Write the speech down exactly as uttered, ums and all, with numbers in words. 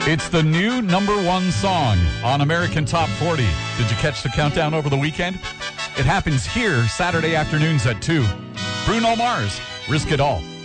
It's the new number one song on American Top forty. Did you catch the countdown over the weekend? It happens here Saturday afternoons at two. Bruno Mars, Risk It All.